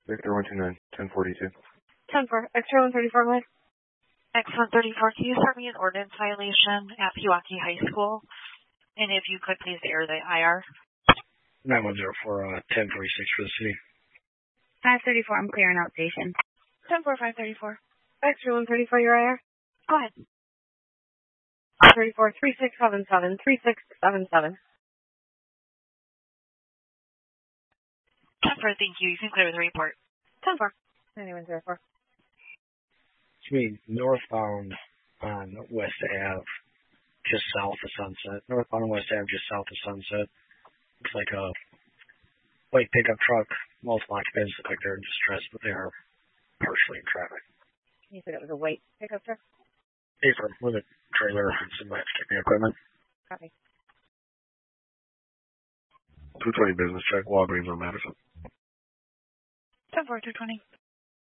Victor 129, 1042. 10-4, X-ray 134, go ahead. X-134, can you start me an ordinance violation at Pewaukee High School? And if you could, please air the IR. 9104, 1046 for the city. 534, I'm clearing out station. 10-4, 534. X-ray 134, your IR. Go ahead. 34, 3677, 3677. 10-4, thank you. You can clear the report. 10-4, 9104. To me, northbound on West Ave, just south of Sunset. Northbound on West Ave, just south of Sunset. Looks like a white pickup truck. Multiple occupants look like they're in distress, but they are partially in traffic. You said it was a white pickup truck? Apron with a trailer and some landscaping equipment. Copy. 220 business check, Walgreens on Madison. 10-4, 220.